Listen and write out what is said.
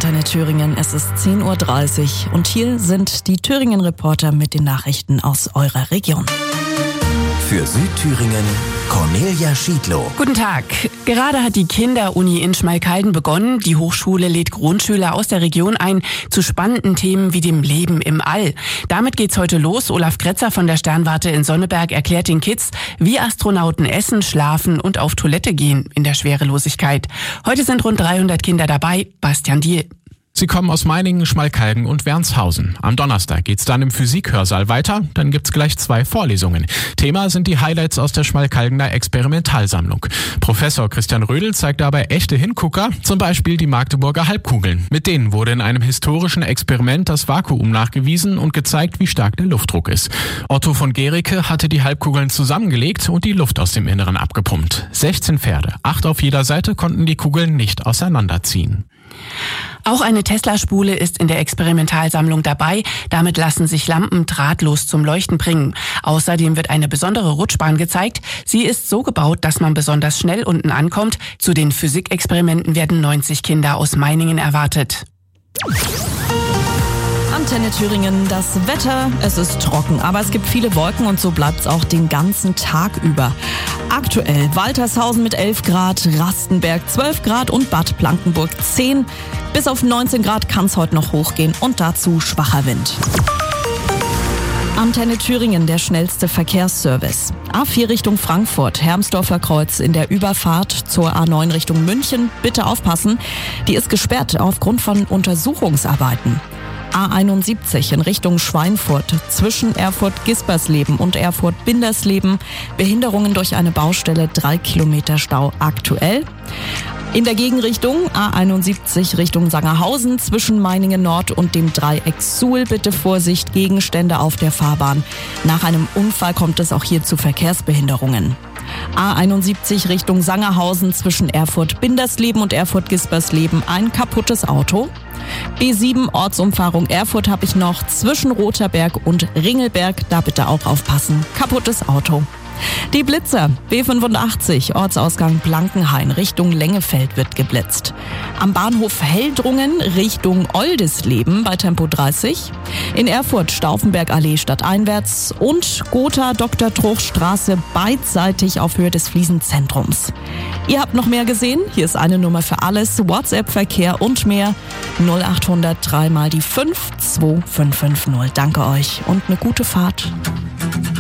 Antenne Thüringen. Es ist 10:30 Uhr und hier sind die Thüringen-Reporter mit den Nachrichten aus eurer Region. Für Südthüringen Cornelia Schiedlow. Guten Tag. Gerade hat die Kinderuni in Schmalkalden begonnen. Die Hochschule lädt Grundschüler aus der Region ein zu spannenden Themen wie dem Leben im All. Damit geht's heute los. Olaf Kretzer von der Sternwarte in Sonneberg erklärt den Kids, wie Astronauten essen, schlafen und auf Toilette gehen in der Schwerelosigkeit. Heute sind rund 300 Kinder dabei. Bastian Diel. Sie kommen aus Meiningen, Schmalkalden und Wernshausen. Am Donnerstag geht's dann im Physikhörsaal weiter. Dann gibt's gleich 2 Vorlesungen. Thema sind die Highlights aus der Schmalkaldener Experimentalsammlung. Professor Christian Rödel zeigt dabei echte Hingucker, zum Beispiel die Magdeburger Halbkugeln. Mit denen wurde in einem historischen Experiment das Vakuum nachgewiesen und gezeigt, wie stark der Luftdruck ist. Otto von Gericke hatte die Halbkugeln zusammengelegt und die Luft aus dem Inneren abgepumpt. 16 Pferde, 8 auf jeder Seite, konnten die Kugeln nicht auseinanderziehen. Auch eine Tesla-Spule ist in der Experimentalsammlung dabei. Damit lassen sich Lampen drahtlos zum Leuchten bringen. Außerdem wird eine besondere Rutschbahn gezeigt. Sie ist so gebaut, dass man besonders schnell unten ankommt. Zu den Physikexperimenten werden 90 Kinder aus Meiningen erwartet. Antenne Thüringen, das Wetter, es ist trocken, aber es gibt viele Wolken und so bleibt's auch den ganzen Tag über. Aktuell Waltershausen mit 11 Grad, Rastenberg 12 Grad und Bad Blankenburg 10. Bis auf 19 Grad kann's heute noch hochgehen und dazu schwacher Wind. Antenne Thüringen, der schnellste Verkehrsservice. A4 Richtung Frankfurt, Hermsdorfer Kreuz in der Überfahrt zur A9 Richtung München. Bitte aufpassen, die ist gesperrt aufgrund von Untersuchungsarbeiten. A71 in Richtung Schweinfurt zwischen Erfurt-Gispersleben und Erfurt-Bindersleben. Behinderungen durch eine Baustelle, 3 Kilometer Stau aktuell. In der Gegenrichtung A71 Richtung Sangerhausen zwischen Meiningen Nord und dem Dreieck Suhl. Bitte Vorsicht, Gegenstände auf der Fahrbahn. Nach einem Unfall kommt es auch hier zu Verkehrsbehinderungen. A71 Richtung Sangerhausen zwischen Erfurt-Bindersleben und Erfurt-Gispersleben ein kaputtes Auto. B7 Ortsumfahrung Erfurt habe ich noch zwischen Rotherberg und Ringelberg. Da bitte auch aufpassen. Kaputtes Auto. Die Blitzer, B85, Ortsausgang Blankenhain, Richtung Lengefeld wird geblitzt. Am Bahnhof Heldrungen, Richtung Oldisleben bei Tempo 30. In Erfurt Stauffenbergallee stadteinwärts und Gotha Dr. Truchstraße beidseitig auf Höhe des Fliesenzentrums. Ihr habt noch mehr gesehen? Hier ist eine Nummer für alles, WhatsApp-Verkehr und mehr. 0800 3 mal die 5 2550. Danke euch und eine gute Fahrt.